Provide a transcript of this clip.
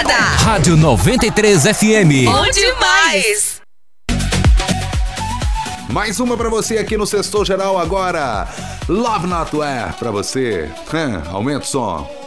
Morada. Rádio 93 FM. Bom demais. Mais uma pra você aqui no Sextou Geral agora. Love Not Wear pra você. Aumenta o som.